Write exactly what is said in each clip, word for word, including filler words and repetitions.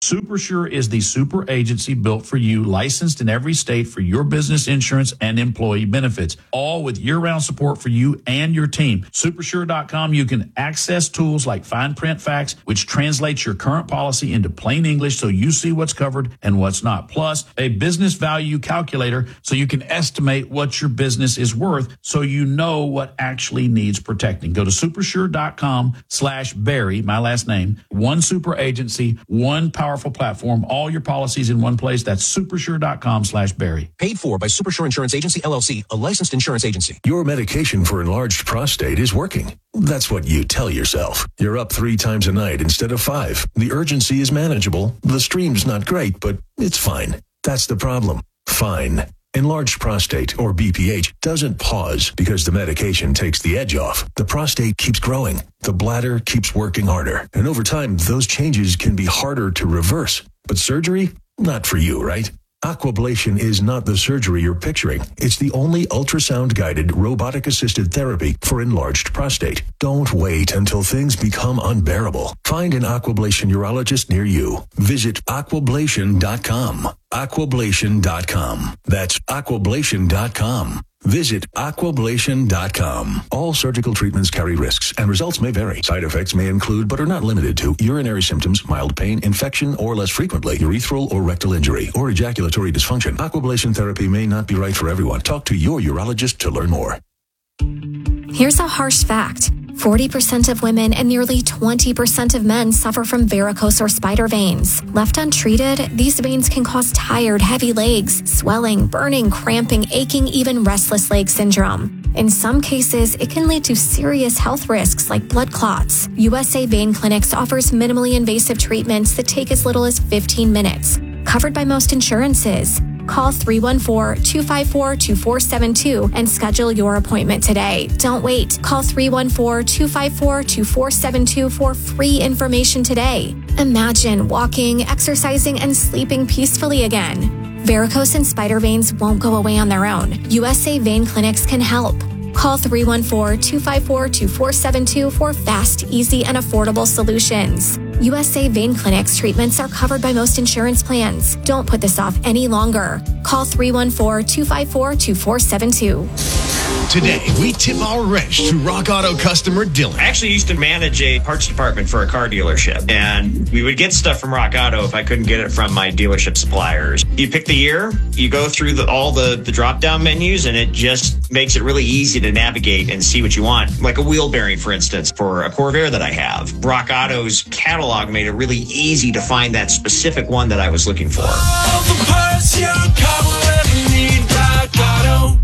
SuperSure is the super agency built for you, licensed in every state for your business insurance and employee benefits, all with year-round support for you and your team. Supersure dot com, you can access tools like Fine Print Facts, which translates your current policy into plain English so you see what's covered and what's not. Plus, a business value calculator so you can estimate what your business is worth so you know what actually needs protecting. Go to supersure dot com slash Barry, my last name, one super agency, one powerful platform, all your policies in one place. That's supersure dot com slash Barry. Paid for by Supersure Insurance Agency, L L C, a licensed insurance agency. Your medication for enlarged prostate is working. That's what you tell yourself. You're up three times a night instead of five. The urgency is manageable. The stream's not great, but it's fine. That's the problem. Fine. Enlarged prostate, or B P H, doesn't pause because the medication takes the edge off. The prostate keeps growing. The bladder keeps working harder. And over time, those changes can be harder to reverse. But surgery? Not for you, right? Aquablation is not the surgery you're picturing. It's the only ultrasound-guided, robotic-assisted therapy for enlarged prostate. Don't wait until things become unbearable. Find an Aquablation urologist near you. Visit aquablation dot com. aquablation dot com. That's aquablation dot com. Visit aquablation dot com. All surgical treatments carry risks, and results may vary. Side effects may include, but are not limited to, urinary symptoms, mild pain, infection, or less frequently, urethral or rectal injury, or ejaculatory dysfunction. Aquablation therapy may not be right for everyone. Talk to your urologist to learn more. Here's a harsh fact. forty percent of women and nearly twenty percent of men suffer from varicose or spider veins. Left untreated, these veins can cause tired, heavy legs, swelling, burning, cramping, aching, even restless leg syndrome. In some cases, it can lead to serious health risks like blood clots. U S A Vein Clinics offers minimally invasive treatments that take as little as fifteen minutes. Covered by most insurances. Call three one four, two five four, two four seven two and schedule your appointment today. Don't wait. Call three one four, two five four, two four seven two for free information today. Imagine walking, exercising, and sleeping peacefully again. Varicose and spider veins won't go away on their own. U S A Vein Clinics can help. Call three one four, two five four, two four seven two for fast, easy, and affordable solutions. U S A Vein Clinics treatments are covered by most insurance plans. Don't put this off any longer. Call three one four, two five four, two four seven two. Today, we tip our wrench to Rock Auto customer Dylan. I actually used to manage a parts department for a car dealership, and we would get stuff from Rock Auto if I couldn't get it from my dealership suppliers. You pick the year, you go through the, all the, the drop-down menus, and it just makes it really easy to navigate and see what you want. Like a wheel bearing, for instance, for a Corvair that I have. Rock Auto's catalog made it really easy to find that specific one that I was looking for. All the parts your car will ever need, Rock Auto.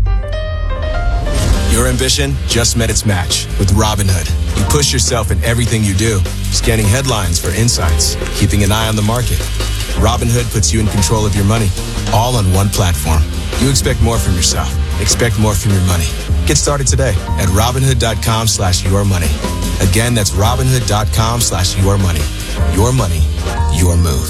Your ambition just met its match with Robinhood. You push yourself in everything you do, scanning headlines for insights, keeping an eye on the market. Robinhood puts you in control of your money, all on one platform. You expect more from yourself. Expect more from your money. Get started today at Robinhood.com slash your money. Again, that's Robinhood.com slash your money. Your money, your move.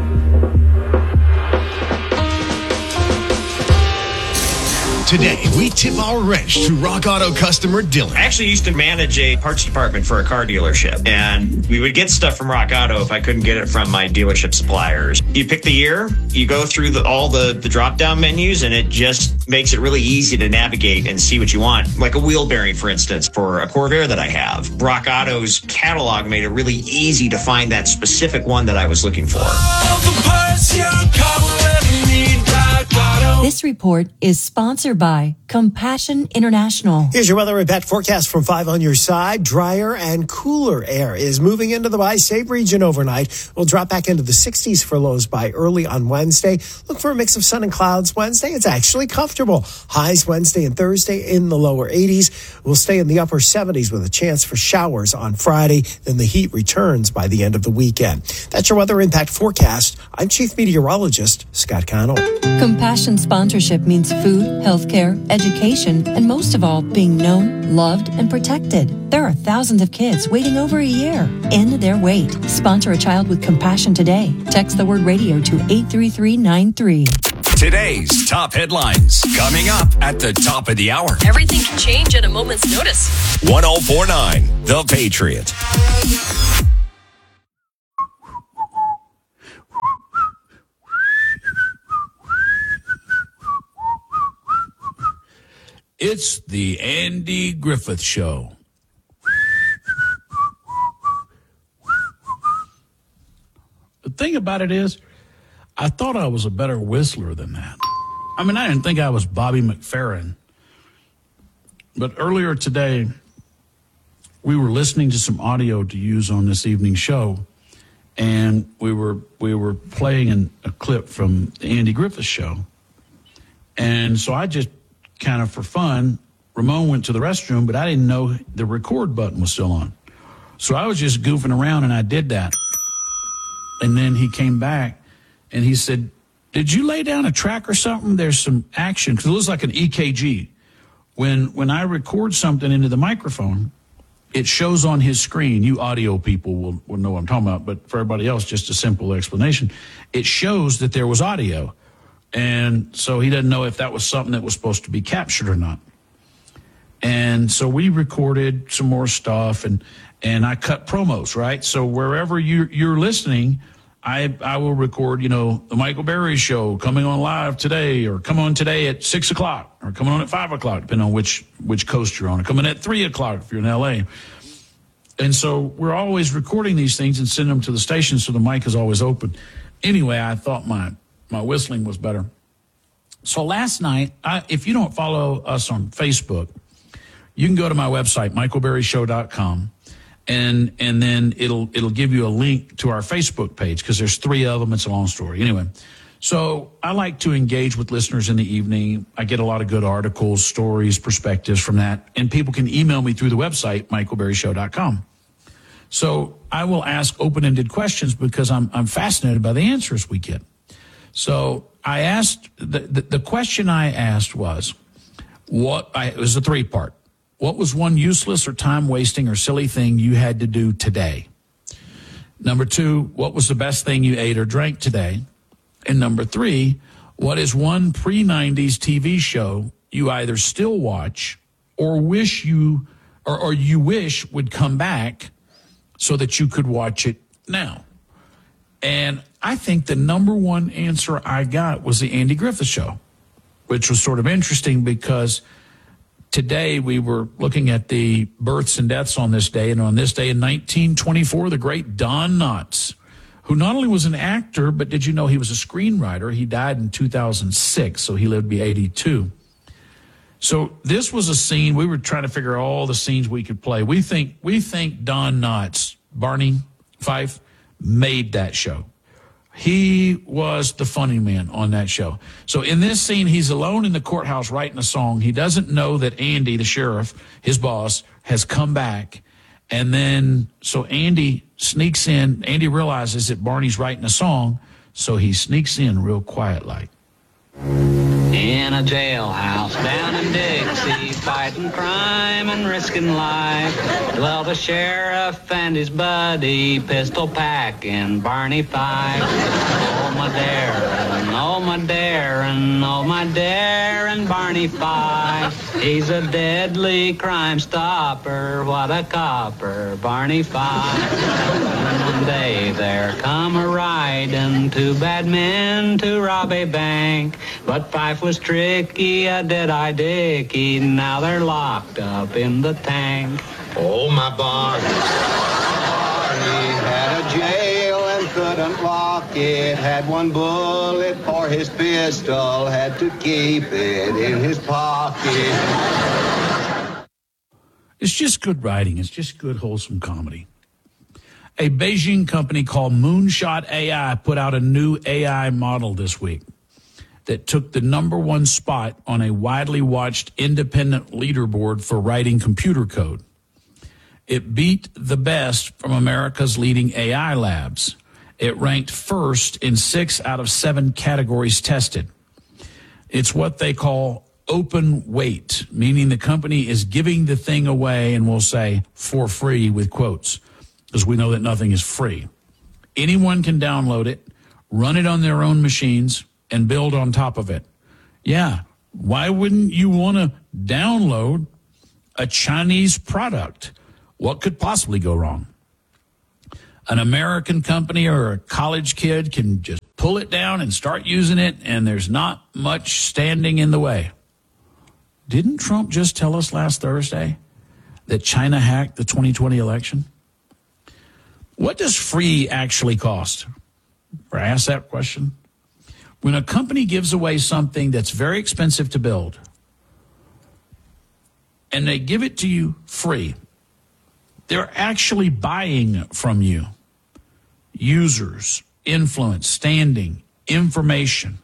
Today, we tip our wrench to Rock Auto customer Dylan. I actually used to manage a parts department for a car dealership, and we would get stuff from Rock Auto if I couldn't get it from my dealership suppliers. You pick the year, you go through the, all the, the drop-down menus, and it just makes it really easy to navigate and see what you want. Like a wheel bearing, for instance, for a Corvair that I have. Rock Auto's catalog made it really easy to find that specific one that I was looking for. All the parts your car will ever need, Rock Auto. This report is sponsored by Compassion International. Here's your weather report forecast from five on your side. Drier and cooler air is moving into the Bi-State region overnight. We'll drop back into the sixties for lows by early on Wednesday. Look for a mix of sun and clouds Wednesday. It's actually comfortable. Highs Wednesday and Thursday in the lower eighties. We'll stay in the upper seventies with a chance for showers on Friday. Then the heat returns by the end of the weekend. That's your weather impact forecast. I'm Chief Meteorologist Scott Connell. Compassion sponsorship means food, healthcare, education, and most of all, being known, loved, and protected. There are thousands of kids waiting over a year. End their wait. Sponsor a child with compassion today. Text the word radio to eight three three nine three. Today's top headlines coming up at the top of the hour. Everything can change at a moment's notice. one oh four point nine The Patriot. It's the Andy Griffith Show. The thing about it is, I thought I was a better whistler than that. I mean, I didn't think I was Bobby McFerrin. But earlier today, we were listening to some audio to use on this evening's show, and we were we were playing an, a clip from the Andy Griffith Show. And so I just kind of for fun, Ramon went to the restroom, but I didn't know the record button was still on. So I was just goofing around, and I did that. And then he came back, and he said, did you lay down a track or something? There's some action, because it looks like an E K G. When when I record something into the microphone, it shows on his screen. You audio people will, will know what I'm talking about, but for everybody else, just a simple explanation. It shows that there was audio. And so he doesn't know if that was something that was supposed to be captured or not. And so we recorded some more stuff, and and I cut promos, right? So wherever you, you're listening, I I will record, you know, the Michael Berry Show coming on live today, or come on today at six o'clock, or coming on at five o'clock, depending on which which coast you're on, or coming at three o'clock if you're in L A. And so we're always recording these things and sending them to the station, so the mic is always open. Anyway, I thought my my whistling was better. So last night, I, if you don't follow us on Facebook, you can go to my website, michael berry show dot com. And and then it'll it'll give you a link to our Facebook page, because there's three of them. It's a long story. Anyway, so I like to engage with listeners in the evening. I get a lot of good articles, stories, perspectives from that. And people can email me through the website, michael berry show dot com. So I will ask open-ended questions because I'm I'm fascinated by the answers we get. So I asked, the, the, the question I asked was, what, I, it was a three-part. What was one useless or time-wasting or silly thing you had to do today? Number two, what was the best thing you ate or drank today? And number three, what is one pre-nineties T V show you either still watch or wish you, or, or you wish would come back so that you could watch it now? And I think the number one answer I got was the Andy Griffith Show, which was sort of interesting because today we were looking at the births and deaths on this day, and on this day in nineteen twenty-four, the great Don Knotts, who not only was an actor, but did you know he was a screenwriter? He died in two thousand six, so he lived to be eighty-two. So this was a scene, we were trying to figure out all the scenes we could play. We think we think Don Knotts, Barney Fife, made that show. He was the funny man on that show. So in this scene, he's alone in the courthouse writing a song. He doesn't know that Andy, the sheriff, his boss, has come back. And then, so Andy sneaks in. Andy realizes that Barney's writing a song, so he sneaks in real quiet like. In a jailhouse down in Dixie, fighting crime and risking life, dwelt a sheriff and his buddy, pistol packing Barney Fife. Oh my Darren, oh my Darren, oh my Darren, Barney Fife. He's a deadly crime stopper, what a copper, Barney Fife. And one day there come a riding two bad men to rob a bank, but Fife was tricky, a dead-eye Dickie, now they're locked up in the tank. Oh, my Barney, Barney had a jail and couldn't lock it, had one bullet for his pistol, had to keep it in his pocket. It's just good writing. It's just good, wholesome comedy. A Beijing company called Moonshot A I put out a new A I model this week that took the number one spot on a widely watched independent leaderboard for writing computer code. It beat the best from America's leading A I labs. It ranked first in six out of seven categories tested. It's what they call open weight, meaning the company is giving the thing away, and will say for free with quotes, because we know that nothing is free. Anyone can download it, run it on their own machines, and build on top of it. Yeah, why wouldn't you want to download a Chinese product? What could possibly go wrong? An American company or a college kid can just pull it down and start using it, and there's not much standing in the way. Didn't Trump just tell us last Thursday that China hacked the twenty twenty election? What does free actually cost? Or ask that question. When a company gives away something that's very expensive to build, and they give it to you free, they're actually buying from you users, influence, standing, information.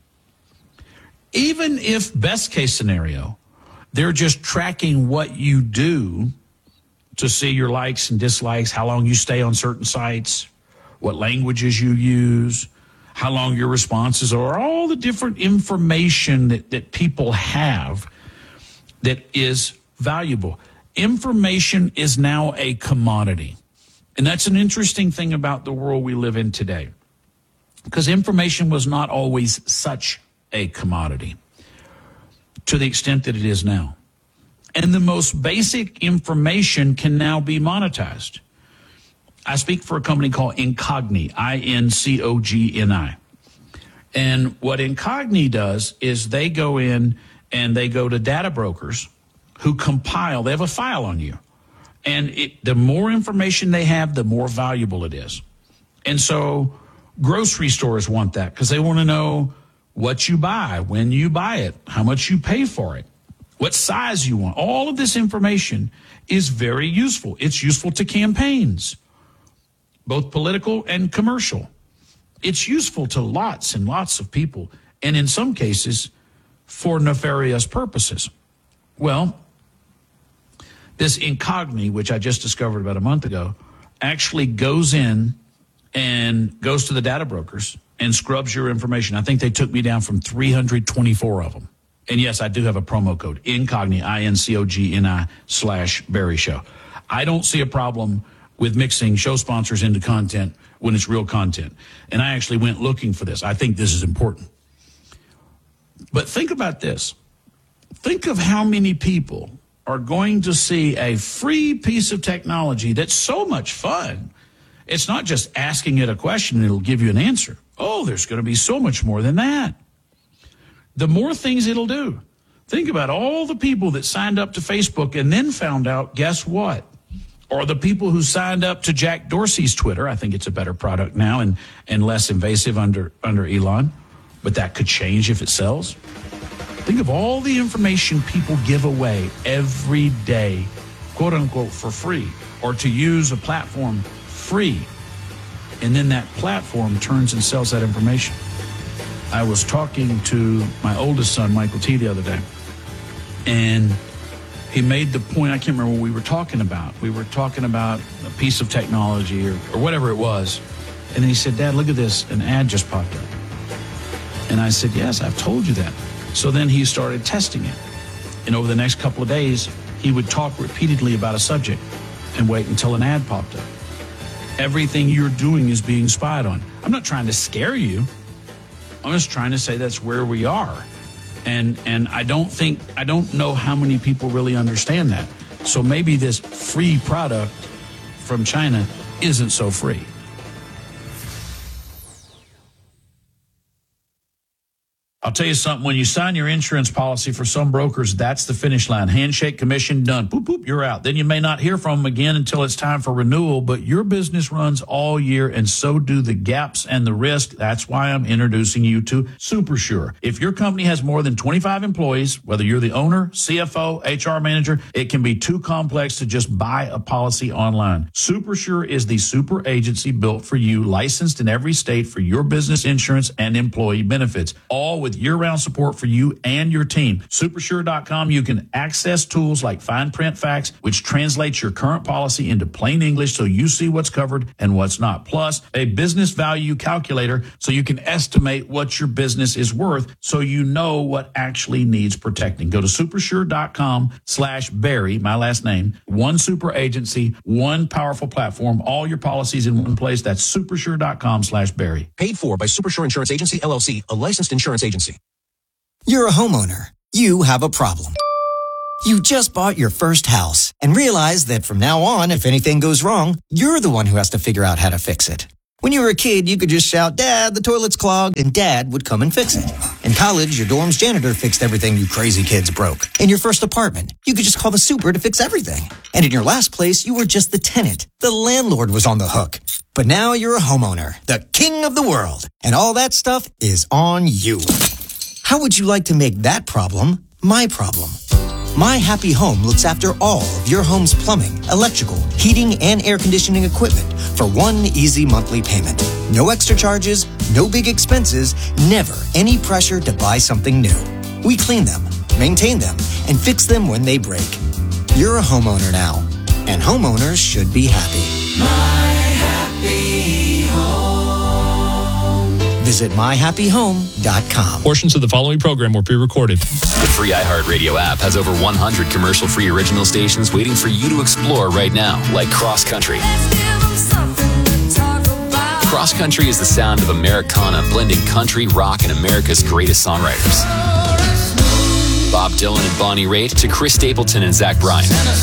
Even if, best case scenario, they're just tracking what you do to see your likes and dislikes, how long you stay on certain sites, what languages you use, how long your responses are, all the different information that, that people have that is valuable. Information is now a commodity. And that's an interesting thing about the world we live in today, because information was not always such a commodity to the extent that it is now. And the most basic information can now be monetized. I speak for a company called Incogni, I N C O G N I. And what Incogni does is they go in and they go to data brokers who compile. They have a file on you. And it, the more information they have, the more valuable it is. And so grocery stores want that because they want to know what you buy, when you buy it, how much you pay for it, what size you want. All of this information is very useful. It's useful to campaigns, both political and commercial. It's useful to lots and lots of people, and in some cases, for nefarious purposes. Well, this Incogni, which I just discovered about a month ago, actually goes in and goes to the data brokers and scrubs your information. I think they took me down from three hundred twenty-four of them. And yes, I do have a promo code, Incogni, I N C O G N I slash Barry Show. I don't see a problem with mixing show sponsors into content when it's real content. And I actually went looking for this. I think this is important. But think about this. Think of how many people are going to see a free piece of technology that's so much fun. It's not just asking it a question and it'll give you an answer. Oh, there's going to be so much more than that. The more things it'll do. Think about all the people that signed up to Facebook and then found out, guess what? Or the people who signed up to Jack Dorsey's Twitter. I think it's a better product now and, and less invasive under, under Elon. But that could change if it sells. Think of all the information people give away every day, quote unquote, for free, or to use a platform free. And then that platform turns and sells that information. I was talking to my oldest son, Michael T., the other day, and he made the point, I can't remember what we were talking about. We were talking about a piece of technology or, or whatever it was. And then he said, Dad, look at this. An ad just popped up. And I said, yes, I've told you that. So then he started testing it. And over the next couple of days, he would talk repeatedly about a subject and wait until an ad popped up. Everything you're doing is being spied on. I'm not trying to scare you. I'm just trying to say that's where we are. And and I don't think, I don't know how many people really understand that. So maybe this free product from China isn't so free. I'll tell you something, when you sign your insurance policy for some brokers, that's the finish line. Handshake, commission, done. Boop, boop, you're out. Then you may not hear from them again until it's time for renewal, but your business runs all year, and so do the gaps and the risk. That's why I'm introducing you to SuperSure. If your company has more than twenty-five employees, whether you're the owner, C F O, H R manager, it can be too complex to just buy a policy online. SuperSure is the super agency built for you, licensed in every state for your business insurance and employee benefits, all with year-round support for you and your team. Supersure dot com, you can access tools like fine print facts, which translates your current policy into plain English so you see what's covered and what's not. Plus, a business value calculator so you can estimate what your business is worth so you know what actually needs protecting. Go to supersure dot com slash Barry, my last name, one super agency, one powerful platform, all your policies in one place. That's supersure dot com slash Barry. Paid for by Supersure Insurance Agency, L L C, a licensed insurance agency. You're a homeowner. You have a problem. You just bought your first house and realize that from now on, if anything goes wrong, you're the one who has to figure out how to fix it. When you were a kid, you could just shout, Dad, the toilet's clogged, and Dad would come and fix it. In college, your dorm's janitor fixed everything you crazy kids broke. In your first apartment, you could just call the super to fix everything. And in your last place, you were just the tenant. The landlord was on the hook. But now you're a homeowner, the king of the world. And all that stuff is on you. How would you like to make that problem my problem? My Happy Home looks after all of your home's plumbing, electrical, heating, and air conditioning equipment for one easy monthly payment. No extra charges, no big expenses, never any pressure to buy something new. We clean them, maintain them, and fix them when they break. You're a homeowner now, and homeowners should be happy. My Happy Home. Visit my happy home dot com. Portions of the following program were pre-recorded. The free iHeartRadio app has over one hundred commercial-free original stations waiting for you to explore right now, like Cross Country. Cross Country is the sound of Americana blending country, rock, and America's greatest songwriters. Bob Dylan and Bonnie Raitt to Chris Stapleton and Zach Bryan.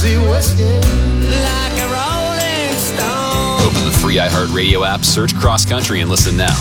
Open the free iHeartRadio app, search Cross Country, and listen now.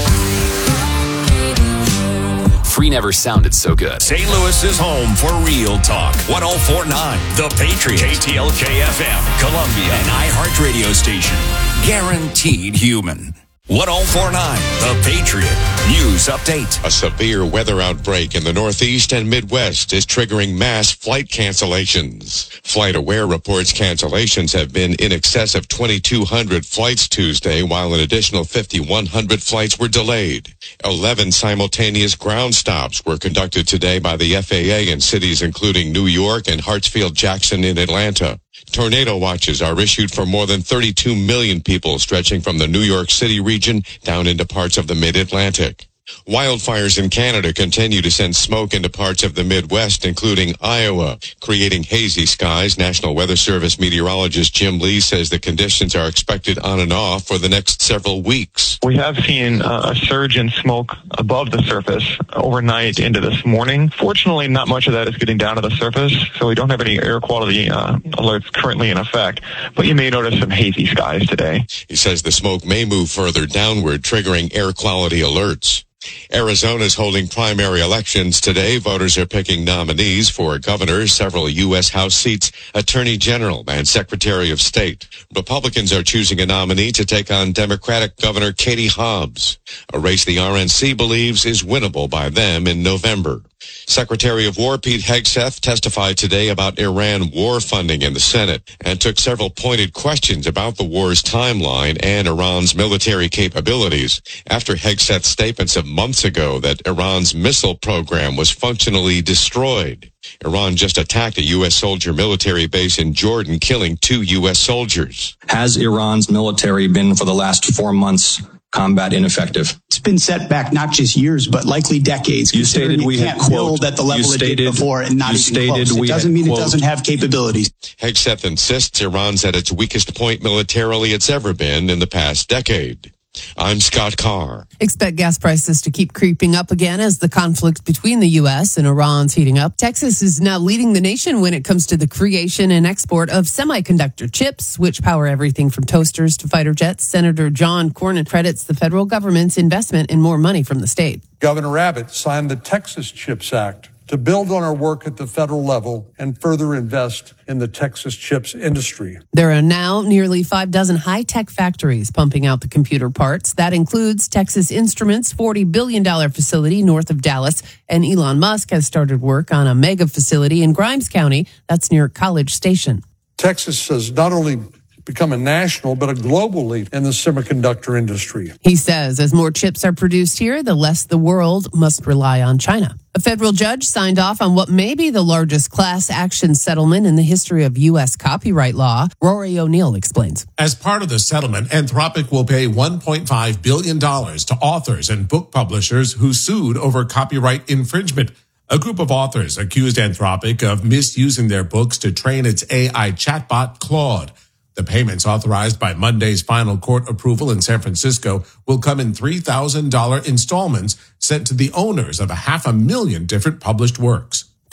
Free never sounded so good. Saint Louis is home for Real Talk. one oh four point nine The Patriot. K T L K F M, Columbia. An iHeart radio station. Guaranteed human. one oh four point nine The Patriot. News update. A severe weather outbreak in the Northeast and Midwest is triggering mass flight cancellations. FlightAware reports cancellations have been in excess of twenty-two hundred flights Tuesday, while an additional fifty-one hundred flights were delayed. eleven simultaneous ground stops were conducted today by the F A A in cities including New York and Hartsfield-Jackson in Atlanta. Tornado watches are issued for more than thirty-two million people, stretching from the New York City region down into parts of the mid-Atlantic. Wildfires in Canada continue to send smoke into parts of the Midwest, including Iowa, creating hazy skies. National Weather Service meteorologist Jim Lee says the conditions are expected on and off for the next several weeks. We have seen uh, a surge in smoke above the surface overnight into this morning. Fortunately, not much of that is getting down to the surface, so we don't have any air quality uh, alerts currently in effect, but you may notice some hazy skies today. He says the smoke may move further downward, triggering air quality alerts. Arizona is holding primary elections today. Voters are picking nominees for governor, several U S House seats, attorney general, and secretary of state. Republicans are choosing a nominee to take on Democratic Governor Katie Hobbs, a race the R N C believes is winnable by them in November. Secretary of War Pete Hegseth testified today about Iran war funding in the Senate and took several pointed questions about the war's timeline and Iran's military capabilities after Hegseth's statements of months ago that Iran's missile program was functionally destroyed. Iran just attacked a U S soldier military base in Jordan, killing two U S soldiers. Has Iran's military been for the last four months combat ineffective? It's been set back not just years, but likely decades. You stated we can't had, build quote, at the level it did before and not even close. It doesn't mean it doesn't have capabilities. Hegseth insists Iran's at its weakest point militarily it's ever been in the past decade. I'm Scott Carr. Expect gas prices to keep creeping up again as the conflict between the U S and Iran's heating up. Texas is now leading the nation when it comes to the creation and export of semiconductor chips, which power everything from toasters to fighter jets. Senator John Cornyn credits the federal government's investment in more money from the state. Governor Abbott signed the Texas CHIPS Act to build on our work at the federal level and further invest in the Texas chips industry. There are now nearly five dozen high-tech factories pumping out the computer parts. That includes Texas Instruments' forty billion dollars facility north of Dallas, and Elon Musk has started work on a mega facility in Grimes County that's near College Station. Texas has not only become a national but a global leader in the semiconductor industry. He says as more chips are produced here, the less the world must rely on China. A federal judge signed off on what may be the largest class action settlement in the history of U S copyright law. Rory O'Neill explains. As part of the settlement, Anthropic will pay one point five billion dollars to authors and book publishers who sued over copyright infringement. A group of authors accused Anthropic of misusing their books to train its A I chatbot, Claude. The payments authorized by Monday's final court approval in San Francisco will come in three thousand dollars installments sent to the owners of a half a million different published works.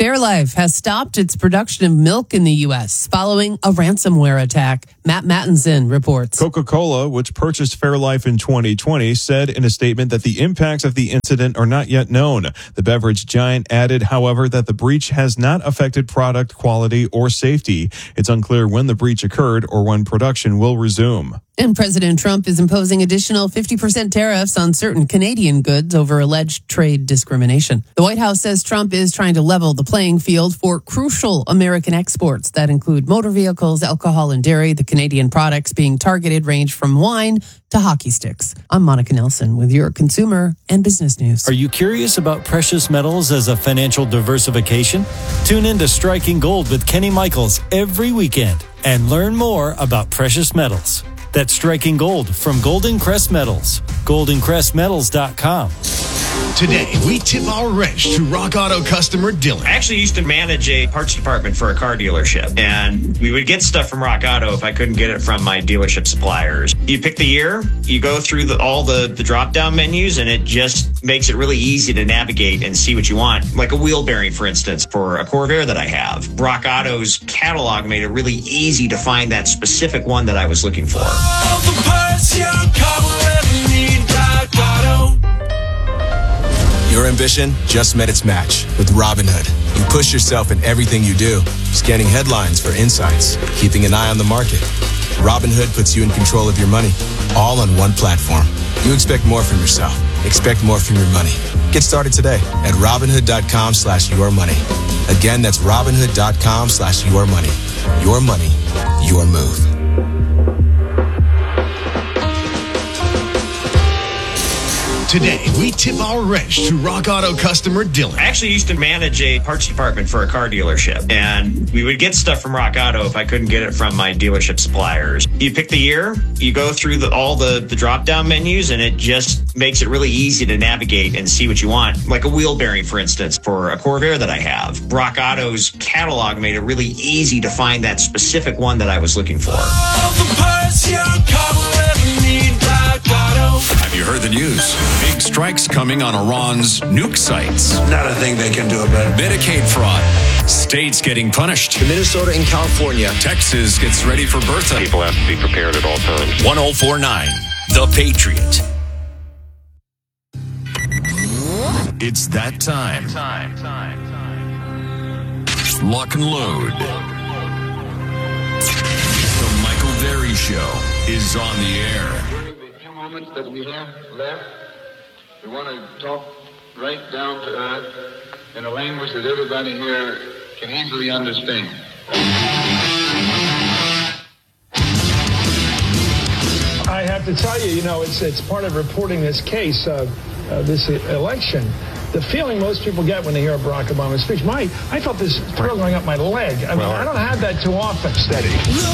Fairlife has stopped its production of milk in the U S following a ransomware attack. Matt Mattinson reports. Coca-Cola, which purchased Fairlife in twenty twenty, said in a statement that the impacts of the incident are not yet known. The beverage giant added, however, that the breach has not affected product quality or safety. It's unclear when the breach occurred or when production will resume. And President Trump is imposing additional fifty percent tariffs on certain Canadian goods over alleged trade discrimination. The White House says Trump is trying to level the playing field for crucial American exports that include motor vehicles, alcohol, and dairy. The Canadian products being targeted range from wine to hockey sticks. I'm Monica Nelson with your consumer and business news. Are you curious about precious metals as a financial diversification? Tune in to Striking Gold with Kenny Michaels every weekend and learn more about precious metals. That's Striking Gold from Golden Crest Metals. golden crest metals dot com. Today, we tip our wrench to Rock Auto customer Dylan. I actually used to manage a parts department for a car dealership, and we would get stuff from Rock Auto if I couldn't get it from my dealership suppliers. You pick the year, you go through the, all the, the drop-down menus, and it just makes it really easy to navigate and see what you want. Like a wheel bearing, for instance, for a Corvair that I have. Rock Auto's catalog made it really easy to find that specific one that I was looking for. All the parts your car will ever need, Rock Auto. Your ambition just met its match with Robinhood. You push yourself in everything you do, scanning headlines for insights, keeping an eye on the market. Robinhood puts you in control of your money, all on one platform. You expect more from yourself. Expect more from your money. Get started today at Robinhood.com slash your money. Again, that's Robinhood.com slash your money. Your money, your move. Today, we tip our wrench to Rock Auto customer Dylan. I actually used to manage a parts department for a car dealership, and we would get stuff from Rock Auto if I couldn't get it from my dealership suppliers. You pick the year, you go through the, all the, the drop-down menus, and it just makes it really easy to navigate and see what you want. Like a wheel bearing, for instance, for a Corvair that I have. Rock Auto's catalog made it really easy to find that specific one that I was looking for. All the parts your car will ever need, Rock Auto. Have you heard the news? Big strikes coming on Iran's nuke sites. Not a thing they can do about it. Medicaid fraud. States getting punished. In Minnesota and California. Texas gets ready for Bertha. People have to be prepared at all times. one oh four point nine, The Patriot. It's that time. time, time, time. Lock and load. The Michael Berry Show is on the air. Moments that we have left, we want to talk right down to earth in a language that everybody here can easily understand. I have to tell you, you know, it's it's part of reporting this case, uh, uh, this election. The feeling most people get when they hear a Barack Obama speech, my, I felt this thrill going up my leg. I mean, well, I don't have that too often. Steady.